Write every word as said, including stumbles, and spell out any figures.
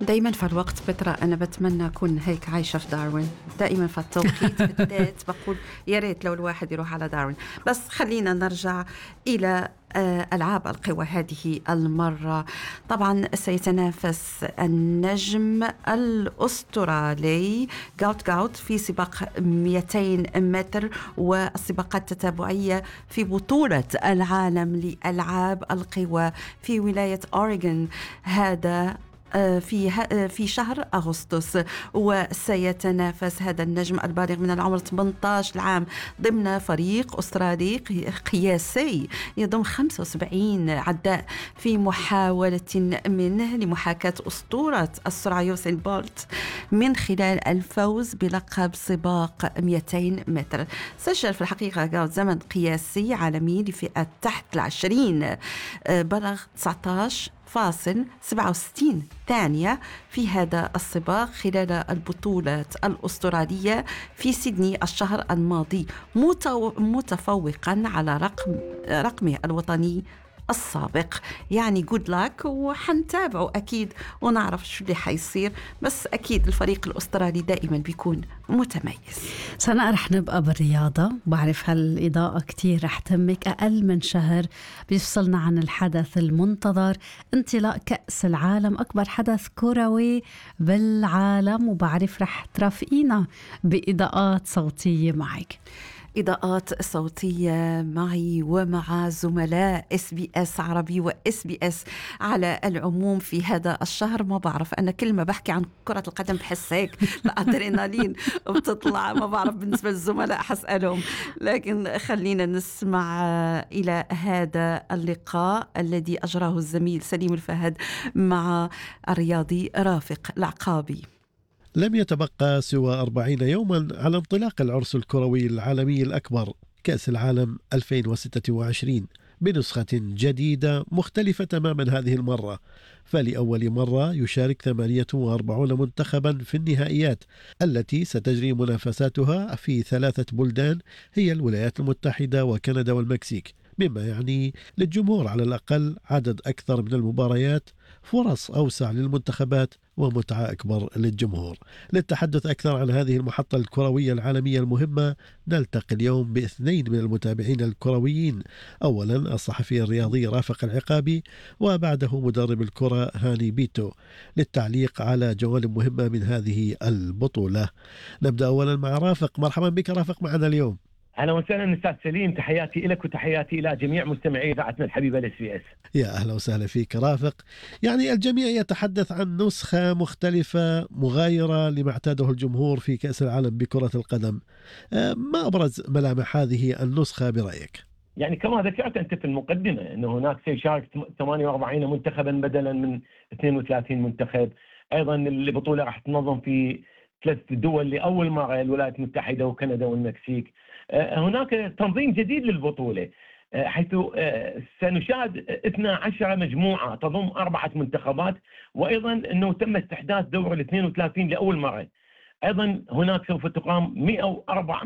دايما في الوقت بترى أنا بتمنى أكون هيك عايشة في داروين. دائما في التوقيت بالذات بقول يا ريت لو الواحد يروح على داروين. بس خلينا نرجع إلى ألعاب القوى هذه المرة. طبعا سيتنافس النجم الأسترالي غاوت غاوت في سباق مئتين متر والسباقات التتابعية في بطولة العالم لألعاب القوى في ولاية أوريغون، هذا في في شهر أغسطس. وسيتنافس هذا النجم البالغ من العمر ثمانية عشر عام ضمن فريق أسترالي قياسي يضم خمسة وسبعين عداء في محاولة منه لمحاكاة أسطورة السرعة يوسين بولت من خلال الفوز بلقب سباق مئتين متر. سجل في الحقيقة غاوت زمن قياسي عالمي لفئة تحت العشرين بلغ تسعة عشر فاصل سبعة وستين ثانية في هذا السباق خلال البطولة الأسترالية في سيدني الشهر الماضي، متفوقا على رقم رقمه الوطني السابق. يعني جود لاك، وحنتابعه أكيد ونعرف شو اللي حيصير، بس أكيد الفريق الأسترالي دائما بيكون متميز. سنة رح نبقى بالرياضة، بعرف هالإضاءة كتير رح تمك. أقل من شهر بيفصلنا عن الحدث المنتظر، انطلاق كأس العالم، أكبر حدث كروي بالعالم، وبعرف رح ترافقينا بإضاءات صوتية معك. إضاءات صوتية معي ومع زملاء اس بي اس عربي واس بي اس على العموم في هذا الشهر. ما بعرف، أنا كل ما بحكي عن كرة القدم بحس هيك الأدرينالين بتطلع، ما بعرف بالنسبة للزملاء حسألهم. لكن خلينا نسمع إلى هذا اللقاء الذي أجراه الزميل سليم الفهد مع الرياضي رافق العقابي. لم يتبقى سوى أربعين يوما على انطلاق العرس الكروي العالمي الأكبر كأس العالم ألفين وستة وعشرين بنسخة جديدة مختلفة تماما هذه المرة. فلأول مرة يشارك ثمانية وأربعين منتخبا في النهائيات التي ستجري منافساتها في ثلاثة بلدان هي الولايات المتحدة وكندا والمكسيك، مما يعني للجمهور على الأقل عدد أكثر من المباريات، فرص أوسع للمنتخبات، ومتعة أكبر للجمهور. للتحدث أكثر عن هذه المحطة الكروية العالمية المهمة نلتقي اليوم باثنين من المتابعين الكرويين. أولا الصحفي الرياضي رافق العقابي، وبعده مدرب الكرة هاني بيتو، للتعليق على جوانب مهمة من هذه البطولة. نبدأ أولا مع رافق. مرحبا بك رافق معنا اليوم. أهلا وسهلا أستاذ سليم، تحياتي لك وتحياتي إلى جميع مستمعي إذاعتنا الحبيبة الاس بي اس. يا أهلا وسهلا فيك رافق. يعني الجميع يتحدث عن نسخة مختلفة مغايرة لما اعتاده الجمهور في كأس العالم بكرة القدم، ما أبرز ملامح هذه النسخة برأيك؟ يعني كما ذكرت أنت في المقدمة أنه هناك سيشارك ثمانية وأربعين منتخبا بدلا من اثنين وثلاثين منتخب. أيضا البطولة راح تنظم في ثلاث دول لأول مرة، الولايات المتحدة وكندا والمكسيك. هناك تنظيم جديد للبطولة حيث سنشاهد اثنتي عشرة مجموعة تضم أربعة منتخبات، وأيضا أنه تم استحداث دور الاثنين وثلاثين لأول مرة. أيضا هناك سوف تقام مئة وأربعة